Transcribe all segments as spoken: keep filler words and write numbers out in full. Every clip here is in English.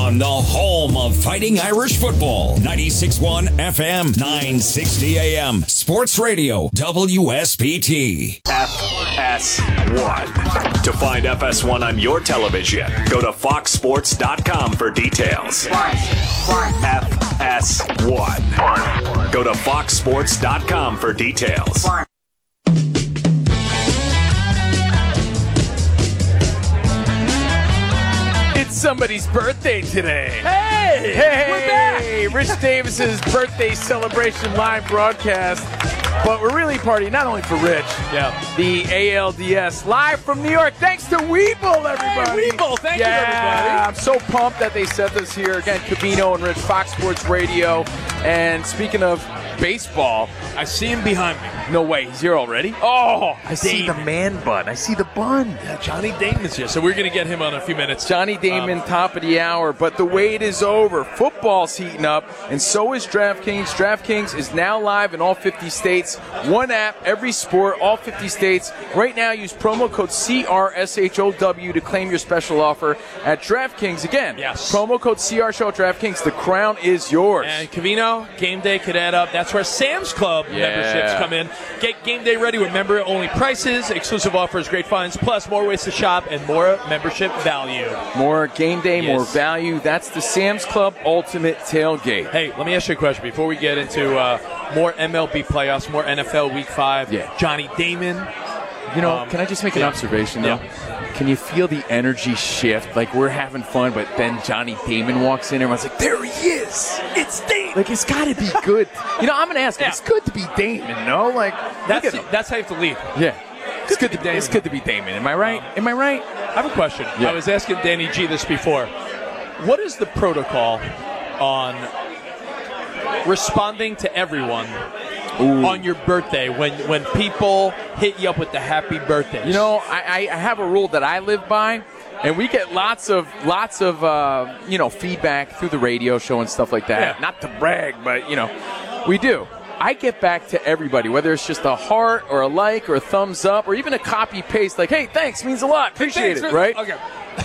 on the home of Fighting Irish football. ninety-six point one F M, nine sixty A M. Sports Radio, W S B T. F S one. To find F S one on your television, go to fox sports dot com for details. F S one. Go to fox sports dot com for details. It's somebody's birthday today. Hey! Hey! We're back! Rich Davis's birthday celebration live broadcast. But we're really partying not only for Rich, Yeah. the A L D S live from New York. Thanks to Weeble, everybody. Hey, Weeble, thank yeah, you, everybody. I'm so pumped that they sent us here. Again, Covino and Rich, Fox Sports Radio. And speaking of baseball, I see him behind me. no way, he's here already? Oh, I see the Damon. man bun. I see the bun. Yeah, Johnny Damon's here, so we're going to get him on in a few minutes. Johnny Damon, Um, top of the hour, but the wait is over. Football's heating up, and so is DraftKings. DraftKings is now live in all fifty states. One app, every sport, all fifty states. Right now, use promo code C R S H O W to claim your special offer at DraftKings. Again, Yes. promo code C R Show at DraftKings. The crown is yours. And Covino, game day could add up. That's where Sam's Club Yeah. memberships come in. Get game day ready with member-only prices, exclusive offers, great finds, plus more ways to shop and more membership value. More game day, more Yes. value. That's the Sam's Club Ultimate Tailgate. Hey, let me ask you a question before we get into uh, more M L B playoffs, more N F L Week five. Yeah. Johnny Damon. You know, Um, can I just make an yeah. observation, though? Yeah. Can you feel the energy shift? Like, we're having fun, but then Johnny Damon walks in, everyone's like, there he is! It's Damon! Like, it's got to be good. You know, I'm going to ask him, Yeah. it's good to be Damon, no? Like, That's, look at him. that's how you have to lead. Yeah. It's good, to to be It's Damon. good to be Damon. Am I right? Am I right? I have a question. Yeah. I was asking Danny G this before. What is the protocol on responding to everyone Ooh. on your birthday when, when people hit you up with the happy birthdays? You know, I, I have a rule that I live by, and we get lots of lots of uh, you know feedback through the radio show and stuff like that. Yeah. Not to brag, but you know, we do. I get back to everybody, whether it's just a heart or a like or a thumbs up or even a copy paste, like, "Hey, thanks, means a lot, appreciate Thanks, it," right? Okay.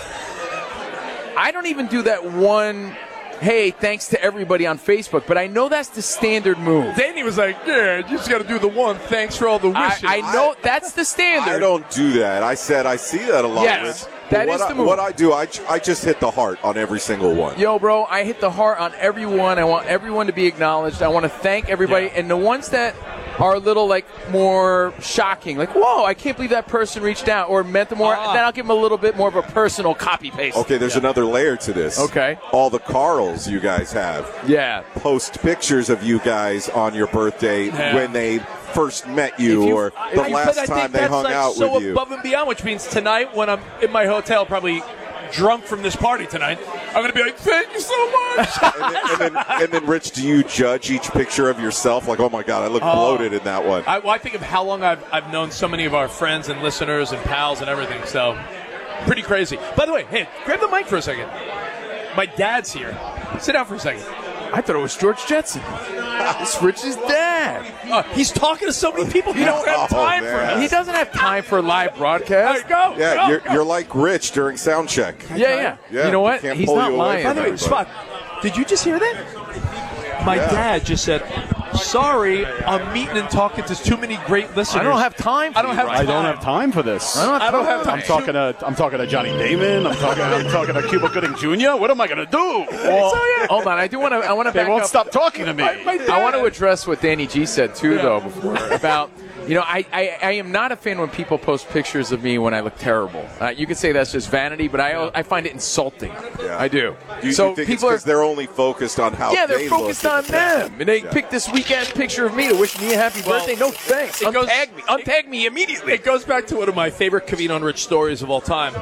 I don't even do that one. Hey, thanks to everybody on Facebook, but I know that's the standard move. Danny was like, yeah, you just got to do the one. Thanks for all the I, wishes. I know that's the standard. I don't do that. I said I see that a lot. Yes, Rich. But that what is I, the move. What I do, I, I just hit the heart on every single one. Yo, bro, I hit the heart on everyone. I want everyone to be acknowledged. I want to thank everybody. Yeah. And the ones that are a little, like, more shocking, like, whoa, I can't believe that person reached out or meant the more, Ah. then I'll give them a little bit more of a personal copy-paste. Okay, there's another layer to this. Okay. All the Carls you guys have Yeah. post pictures of you guys on your birthday Yeah. when they first met you, If you- or if the you- last but I time think they that's hung like out so with you. above and beyond, which means tonight when I'm in my hotel, probably drunk from this party tonight, I'm going to be like, thank you so much. and, then, and, then, and then, Rich, do you judge each picture of yourself? Like, oh my God, I look bloated in that one. I, well, I think of how long I've, I've known so many of our friends and listeners and pals and everything, so pretty crazy. By the way, hey, grab the mic for a second. My dad's here. Sit down for a second. I thought it was George Jetson. It's Rich's dad. Uh, he's talking to so many people. He don't have Oh, time for man. us. He doesn't have time for a live All broadcast. right, go. yeah, go, you're, go. you're like Rich during sound check. Yeah, yeah, Yeah, You know what? can't He's pull not you away lying. By from the way, everybody. Spot, did you just hear that? My Yeah. dad just said, sorry, I'm meeting and talking to too many great listeners. I don't have time for I don't you, have Ryan. I don't have time for this. I don't have I don't time. have I'm time. talking to I'm talking to Johnny Damon. I'm talking I'm talking to Cuba Gooding Junior What am I going to do? Well, hold on. I do want to. I want to They back won't up. stop talking to me. I want to address what Danny G said too, Yeah. though, before about you know I, I, I am not a fan when people post pictures of me when I look terrible. Uh, you could say that's just vanity, but I I find it insulting. Yeah. I do. Do you, so you think people it's are because they're only focused on how yeah they're they focused look on at the picture? them, and they Yeah. pick this weak ass picture of me to wish me a happy Well, birthday. No thanks. it goes- Untag me. Untag me immediately. It goes back to one of my favorite Covino and Rich stories of all time.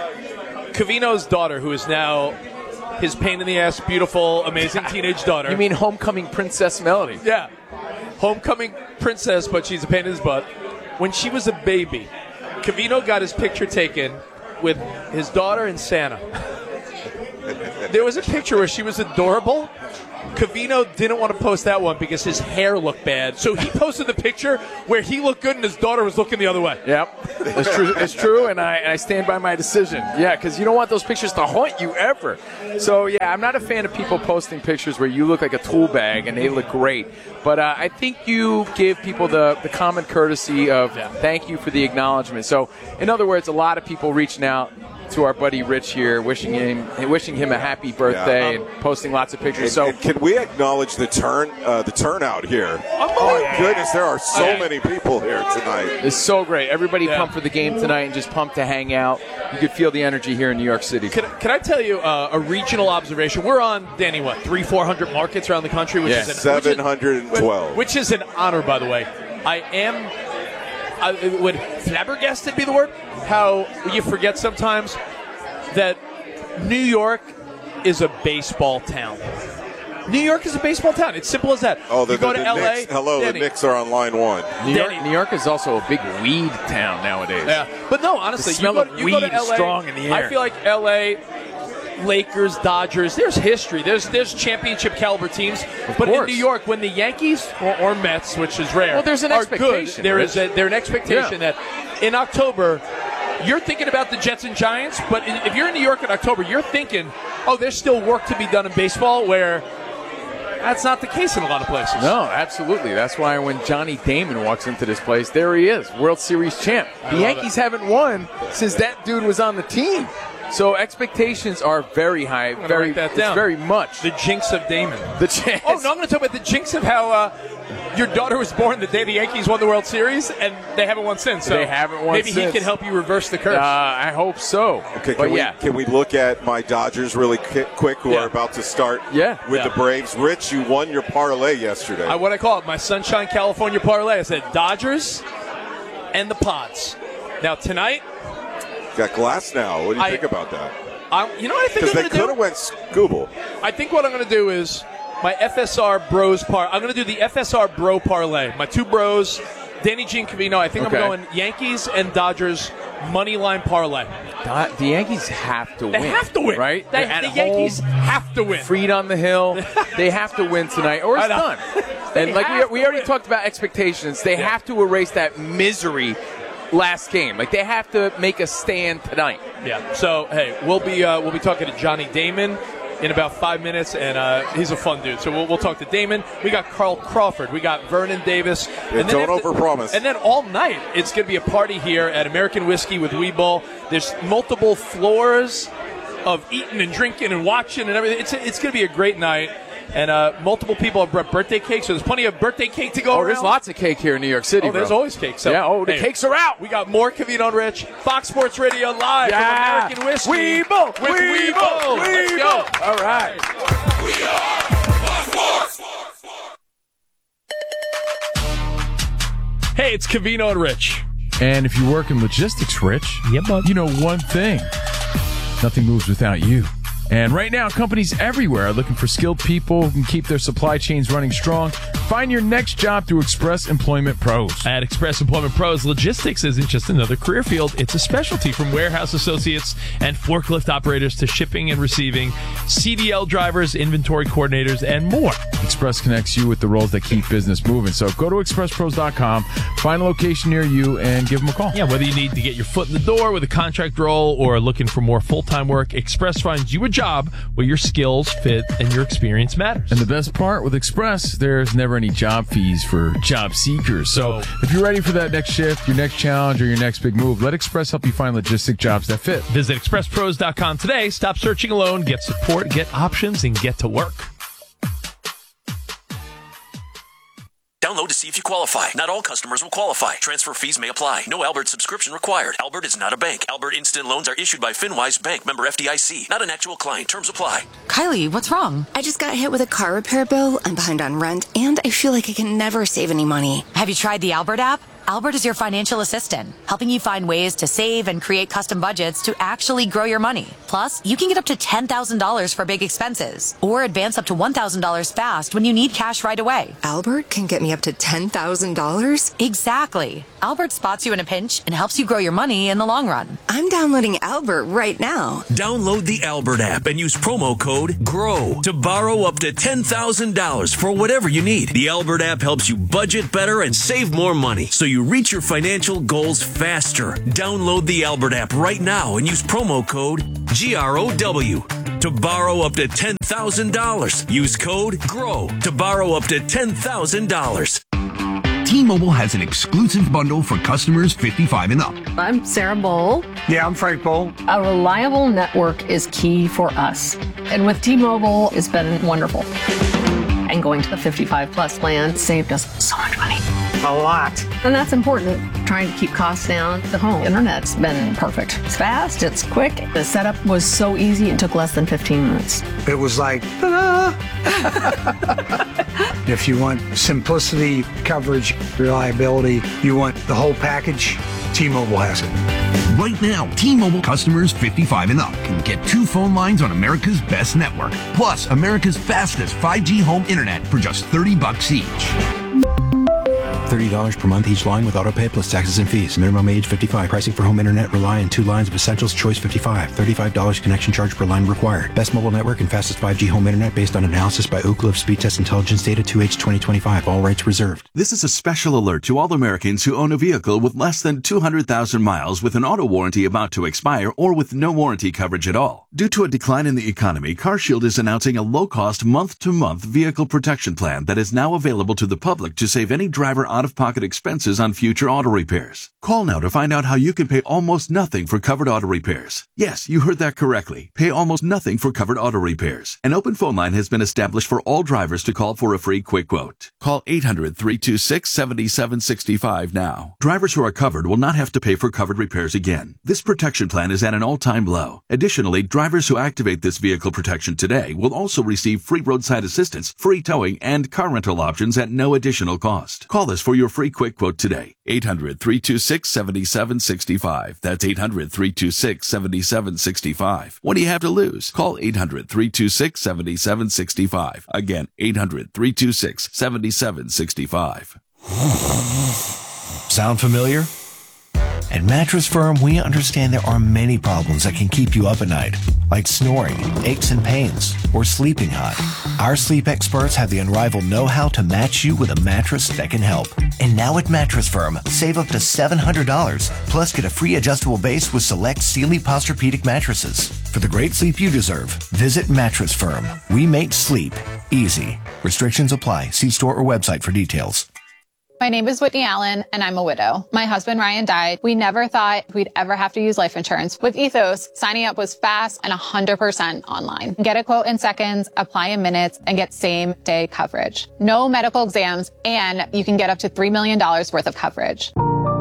Covino's daughter, who is now his pain in the ass, beautiful, amazing teenage daughter. You mean homecoming Princess Melody? Yeah. Homecoming princess, but she's a pain in his butt. When she was a baby, Covino got his picture taken with his daughter and Santa. There was a picture where she was adorable, Covino didn't want to post that one because his hair looked bad. So he posted the picture where he looked good and his daughter was looking the other way. Yep, it's true. It's true, and I and I stand by my decision. Yeah, because you don't want those pictures to haunt you ever. So yeah, I'm not a fan of people posting pictures where you look like a tool bag and they look great. But uh, I think you give people the, the common courtesy of thank you for the acknowledgement. So in other words, a lot of people reaching out to our buddy Rich here, wishing him wishing him a happy birthday Yeah, um, and posting lots of pictures. And, so and can we acknowledge the turn, uh, the turnout here? Oh my goodness, there are so many people here tonight. It's so great. Everybody Yeah. pumped for the game tonight and just pumped to hang out. You could feel the energy here in New York City. Can, can I tell you uh, a regional observation? We're on, Danny, what, three, four hundred markets around the country? Which Yeah. is an, seven hundred twelve. Which is, which is an honor, by the way. I am, I, would flabbergasted be the word? How you forget sometimes that New York is a baseball town. New York is a baseball town. It's simple as that. Oh, the, you go the, to the L A. Knicks, hello, Danny, the Knicks are on line one. New York, Danny. New York is also a big weed town nowadays. Yeah, but no, honestly, The smell you go, of you go to weed is L A. strong in the air. I feel like L A, Lakers, Dodgers. There's history. There's there's championship caliber teams. But in course. New York, when the Yankees or, or Mets, which is rare, Well, there's an are expectation, good, there is Rich. a, there's an expectation Yeah. that in October. You're thinking about the Jets and Giants, but in, if you're in New York in October, you're thinking, oh, there's still work to be done in baseball, where that's not the case in a lot of places. No, absolutely. That's why when Johnny Damon walks into this place, there he is, World Series champ. The Yankees haven't won since that dude was on the team. So expectations are very high. gonna Very, write that it's down. very much. The jinx of Damon. The chance. Oh, no, I'm going to talk about the jinx of how uh, your daughter was born the day the Yankees won the World Series, and they haven't won since. So They haven't won maybe since. he can help you reverse the curse. Uh, I hope so. Okay, but can we, yeah, can we look at my Dodgers really ki- quick, who Yeah. are about to start Yeah. with Yeah. the Braves? Rich, you won your parlay yesterday. I, what I call it, my Sunshine California parlay. I said Dodgers and the Pods. Now, tonight, Got glass now. What do you I- think about that? I, you know what I think Because I'm they going could to have do? went Scooble. I think what I'm going to do is my F S R Bros par. I'm going to do the F S R Bro parlay. My two bros, Danny G and Covino. I think Okay. I'm going Yankees and Dodgers money line parlay. the, the Yankees have to They win. have to win, right? They, They're at the home, Yankees have to win. Freed on the hill. They have to win tonight, or it's I know. done. They And like we, have we to already win. talked about expectations, they Yeah. have to erase that misery last game. Like they have to make a stand tonight. Yeah. So hey, we'll be uh, we'll be talking to Johnny Damon in about five minutes, and uh, he's a fun dude. So we'll, we'll talk to Damon. We got Carl Crawford. We got Vernon Davis. Yeah, don't after- overpromise. And then all night, it's going to be a party here at American Whiskey with Weeble. There's multiple floors of eating and drinking and watching and everything. It's it's going to be a great night. And uh, multiple people have brought birthday cake, so there's plenty of birthday cake to go Oh, around. there's lots of cake here in New York City, Oh, there's bro. always cake. So, Yeah, oh, the hey, cakes are out. We got more Covino and Rich, Fox Sports Radio live Yeah. from American Whiskey. Weeble, with Weeble, Weeble. Let's go. Weeble. All right. Hey, it's Covino and Rich. And if you work in logistics, Rich, Yeah, bud. you know one thing. Nothing moves without you. And right now, companies everywhere are looking for skilled people who can keep their supply chains running strong. Find your next job through Express Employment Pros. At Express Employment Pros, logistics isn't just another career field. It's a specialty, from warehouse associates and forklift operators to shipping and receiving, C D L drivers, inventory coordinators, and more. Express connects you with the roles that keep business moving. So go to express pros dot com, find a location near you, and give them a call. Yeah, whether you need to get your foot in the door with a contract role or looking for more full-time work, Express finds you a job where your skills fit and your experience matters. And the best part with Express, there's never any job fees for job seekers. So if you're ready for that next shift, your next challenge, or your next big move, let Express help you find logistic jobs that fit. Visit express pros dot com today. Stop searching alone. Get support, get options, and get to work. Download to see if you qualify. Not all customers will qualify. Transfer fees may apply. No Albert subscription required. Albert is not a bank. Albert Instant Loans are issued by FinWise Bank, member F D I C. Not an actual client. Terms apply. Kylie, what's wrong? I just got hit with a car repair bill. I'm behind on rent, and I feel like I can never save any money. Have you tried the Albert app? Albert is your financial assistant, helping you find ways to save and create custom budgets to actually grow your money. Plus, you can get up to ten thousand dollars for big expenses or advance up to one thousand dollars fast when you need cash right away. Albert can get me up to ten thousand dollars? Exactly. Albert spots you in a pinch and helps you grow your money in the long run. I'm downloading Albert right now. Download the Albert app and use promo code GROW to borrow up to ten thousand dollars for whatever you need. The Albert app helps you budget better and save more money so you reach your financial goals faster. Download the Albert app right now and use promo code G R O W to borrow up to ten thousand dollars. Use code GROW to borrow up to ten thousand dollars. T-Mobile has an exclusive bundle for customers fifty-five and up. I'm Sarah Bowl. Yeah, I'm Frank Bowl. A reliable network is key for us. And with T-Mobile, it's been wonderful. And going to the fifty-five plus plan saved us so much money. A lot. And that's important. Trying to keep costs down. The home internet's been perfect. It's fast, it's quick. The setup was so easy, it took less than fifteen minutes. It was like, ta-da! If you want simplicity, coverage, reliability, you want the whole package, T-Mobile has it. Right now, T-Mobile customers fifty-five and up can get two phone lines on America's best network, plus America's fastest five G home internet for just thirty bucks each. thirty dollars per month each line with autopay plus taxes and fees. Minimum age fifty-five. Pricing for home internet rely on two lines of Essentials Choice fifty-five. thirty-five dollars connection charge per line required. Best mobile network and fastest five G home internet based on analysis by Oak Cliff Speed Test Intelligence Data two H twenty twenty-five. All rights reserved. This is a special alert to all Americans who own a vehicle with less than two hundred thousand miles with an auto warranty about to expire or with no warranty coverage at all. Due to a decline in the economy, CarShield is announcing a low-cost month-to-month vehicle protection plan that is now available to the public to save any driver out-of-pocket expenses on future auto repairs. Call now to find out how you can pay almost nothing for covered auto repairs. Yes, you heard that correctly. Pay almost nothing for covered auto repairs. An open phone line has been established for all drivers to call for a free quick quote. Call eight hundred, three two six, seven seven six five now. Drivers who are covered will not have to pay for covered repairs again. This protection plan is at an all-time low. Additionally, drivers who activate this vehicle protection today will also receive free roadside assistance, free towing, and car rental options at no additional cost. Call us for your free quick quote today. eight hundred, three two six, seven seven six five. That's eight hundred, three two six, seven seven six five. What do you have to lose? Call eight hundred, three two six, seven seven six five. Again, eight hundred, three two six, seven seven six five. Sound familiar? At Mattress Firm, we understand there are many problems that can keep you up at night, like snoring, aches and pains, or sleeping hot. Our sleep experts have the unrivaled know-how to match you with a mattress that can help. And now at Mattress Firm, save up to seven hundred dollars, plus get a free adjustable base with select Sealy Posturepedic mattresses. For the great sleep you deserve, visit Mattress Firm. We make sleep easy. Restrictions apply. See store or website for details. My name is Whitney Allen, and I'm a widow. My husband, Ryan, died. We never thought we'd ever have to use life insurance. With Ethos, signing up was fast and one hundred percent online. Get a quote in seconds, apply in minutes, and get same-day coverage. No medical exams, and you can get up to three million dollars worth of coverage.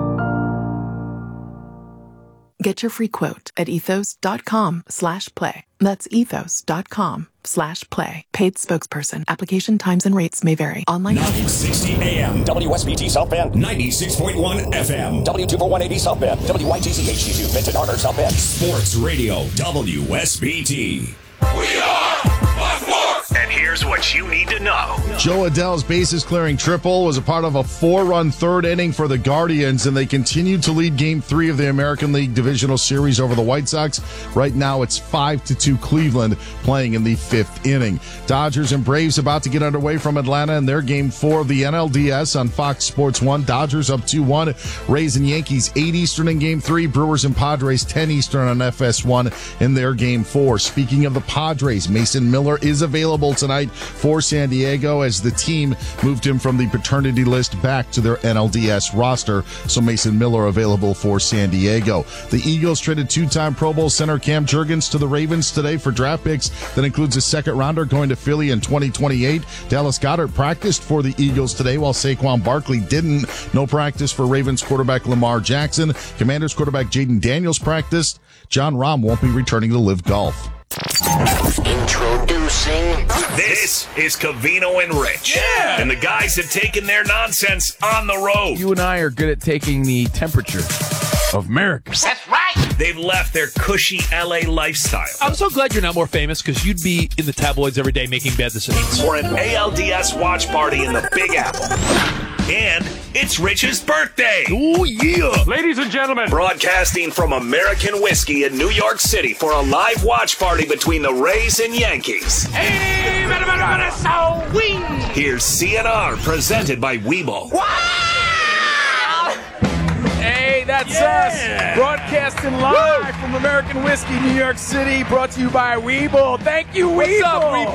Get your free quote at ethos.com slash play. That's ethos.com slash play. Paid spokesperson. Application times and rates may vary. Online. nine sixty A M. W S B T South Bend. ninety-six point one F M. W two four one eighty South Bend. W Y T C H D two Vincent Arthur South Bend. Sports Radio. W S B T. We are Fox Sports. And here's what you need to know. Joe Adell's bases clearing triple was a part of a four-run third inning for the Guardians, and they continued to lead Game Three of the American League Divisional Series over the White Sox. Right now, it's five to two Cleveland playing in the fifth inning. Dodgers and Braves about to get underway from Atlanta in their Game Four of the N L D S on Fox Sports One. Dodgers up two one. Rays and Yankees eight Eastern in Game Three. Brewers and Padres ten Eastern on F S one in their Game Four. Speaking of the Padres, Mason Miller is available tonight for San Diego as the team moved him from the paternity list back to their N L D S roster. So Mason Miller available for San Diego. The Eagles traded two-time Pro Bowl center Cam Jurgens to the Ravens today for draft picks. That includes a second rounder going to Philly in twenty twenty-eight. Dallas Goedert practiced for the Eagles today while Saquon Barkley didn't. No practice for Ravens quarterback Lamar Jackson. Commanders quarterback Jaden Daniels practiced. John Rahm won't be returning to Live Golf. Introducing Introducing. This is Covino and Rich. Yeah. And the guys have taken their nonsense on the road. You and I are good at taking the temperature of America. That's right. They've left their cushy L A lifestyle. I'm so glad you're not more famous because you'd be in the tabloids every day making bad decisions. For an A L D S watch party in the Big Apple. And it's Rich's birthday. Oh, yeah. Ladies and gentlemen. Broadcasting from American Whiskey in New York City for a live watch party between the Rays and Yankees. Hey, so we. Here's C N R presented by Weeble. Hey, that's Yeah. us. Broadcasting live from American Whiskey, New York City. Brought to you by Weeble. Thank you, Weeble. What's up, Weeble?